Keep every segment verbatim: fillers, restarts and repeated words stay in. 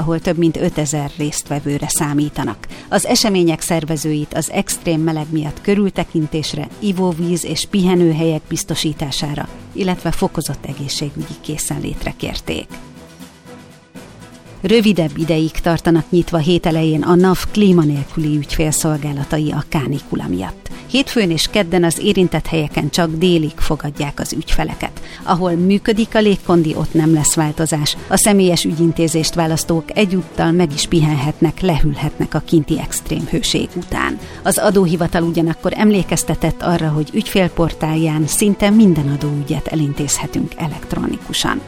ahol több mint ötezer résztvevőre számítanak. Az események szervezőit az extrém meleg miatt körültekintésre, ivóvíz és pihenőhelyek biztosítására, illetve fokozott egészségügyi készenlétre kérték. Rövidebb ideig tartanak nyitva hét elején a NAV klímanélküli ügyfélszolgálatai a kánikula miatt. Hétfőn és kedden az érintett helyeken csak délig fogadják az ügyfeleket. Ahol működik a légkondi, ott nem lesz változás. A személyes ügyintézést választók egyúttal meg is pihenhetnek, lehűlhetnek a kinti extrém hőség után. Az adóhivatal ugyanakkor emlékeztetett arra, hogy ügyfélportálján szinte minden adóügyet elintézhetünk elektronikusan.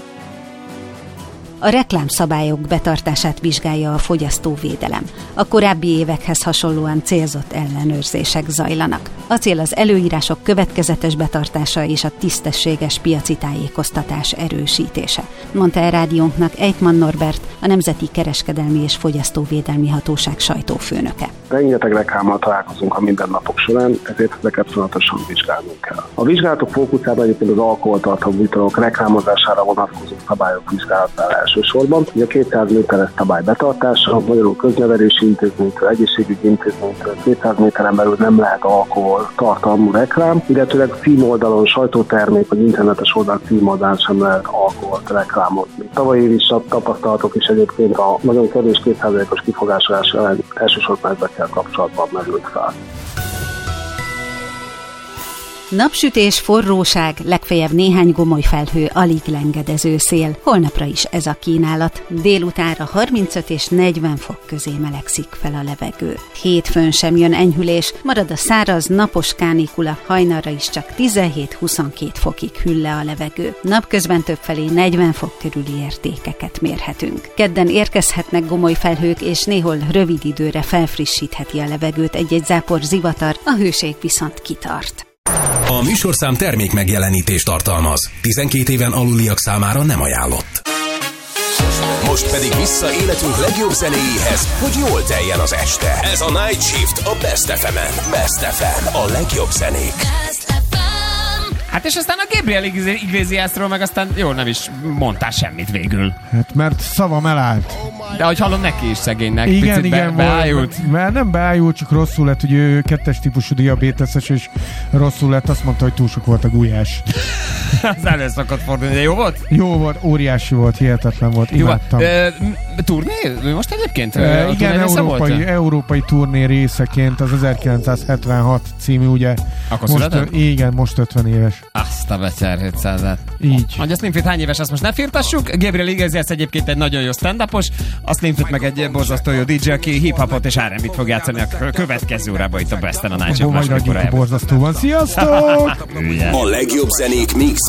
A reklámszabályok betartását vizsgálja a fogyasztóvédelem. A korábbi évekhez hasonlóan célzott ellenőrzések zajlanak. A cél az előírások következetes betartása és a tisztességes piaci tájékoztatás erősítése, mondta el rádiónknak Ejtman Norbert, a Nemzeti Kereskedelmi és Fogyasztóvédelmi Hatóság sajtófőnöke. Rengeteg reklámmal találkozunk a mindennapok során, ezért ezeket folyamatosan vizsgálnunk kell. A vizsgálatok fókuszában egyébként az alkoholtartalmú italok reklámozására vonatkozó szabályok vizsgálatára elsősorban. Ugye a kétszáz méteres szabály betartása, magyarul köznevelési intézménytől, egészségügyi intézménytől kétszáz méteren belül nem lehet alkohol tartalmú reklám, illetőleg címoldalon, sajtótermék vagy internetes oldal címoldalán sem lehet alkoholt reklámozni. Tavaly év is a tapasztalatok is egyébként a nagyon kevés két százalékos kifogásolás ellen elsősorban ezekkel kapcsolatban merült fel. Napsütés, forróság, legfeljebb néhány gomoly felhő, alig lengedező szél. Holnapra is ez a kínálat. Délutánra harmincöt és negyven fok közé melegszik fel a levegő. Hétfőn sem jön enyhülés, marad a száraz, napos kánikula, hajnalra is csak tizenhét-huszonkét fokig hűl le a levegő. Napközben többfelé negyven fok körüli értékeket mérhetünk. Kedden érkezhetnek gomoly felhők, és néhol rövid időre felfrissítheti a levegőt egy-egy zápor zivatar, a hőség viszont kitart. A műsorszám termék megjelenítést tartalmaz. tizenkét éven aluliak számára nem ajánlott. Most pedig vissza életünk legjobb zenéjéhez, hogy jól teljen az este. Ez a Night Shift a Best ef emen. Best ef em, a legjobb zenék. Hát és aztán a Gabriel Iglesiasról meg aztán jól nem is mondtál semmit végül. Hát mert szavam elállt. De ahogy hallom, neki is szegénynek. Igen, picit igen. Be, beájult. Mert nem beájult, csak rosszul lett, hogy ő kettes típusú diabéteses, és rosszul lett. Azt mondta, hogy túl sok volt a gulyás. Az elő szokott fordulni, de jó volt? Jó volt, óriási volt, hihetetlen volt, imádtam. E, turné? Most egyébként? E, igen, európai, európai turné részeként az ezerkilencszázhetvenhat című, ugye. Akkor most, született? Igen, most ötven éves. Azt a betyár hétszázat. Így. Hogy a Slim Fit hány éves, azt most ne firtassuk. Gabriel Iglesias egyébként egy nagyon jó stand-upos, a Slim Fit meg egy borzasztó jó dé dzsé, aki hip-hopot és er and bit fog játszani a következő órában itt a Besten a Night Show. Majd adjuk a borzasztóban. Sziasztok! A legjobb zenék mix